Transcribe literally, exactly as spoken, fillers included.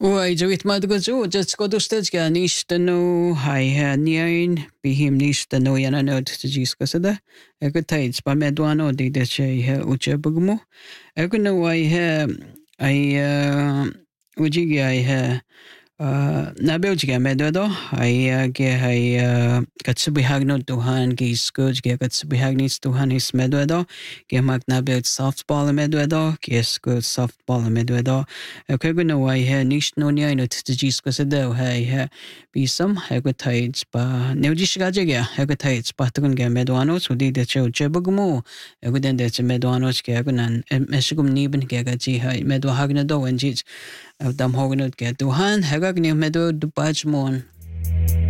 Oi, Jawit Madgozo, just go to stage ga nish tanu hai ha niain bihim nish tanu yana no tjis kasada. Ego tides pa medwano di de che ha uche bugmo. Ego no ai ha ai uji ga ai ha Nabeljiga medwedo, I ge hai Katsubihagno Duhan, ge Scourge, ge Katsubihagnis Duhan is medwedo, ge mag Nabel softball medwedo, ge Scourge softball medwedo. Kegano I ha nish no nia no tjisco sedo, hai ha bisum, hegotides ba neujishgaja, hegotides patagon ge medwanos, who did the show Jebugmo, Egoden de medwanos gegonan, Meshigum Niben gegaji, hai medwahagnado and jits. Dam hognut get duhan hagag ni medo du pachmon.